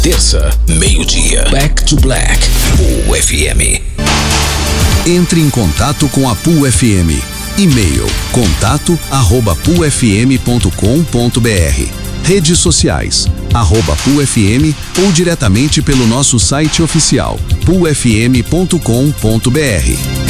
Terça, meio-dia. Back to Black. Pool FM. Entre em contato com a Pool FM. E-mail contato@poolfm.com.br. Redes sociais @Pool FM ou diretamente pelo nosso site oficial poolfm.com.br.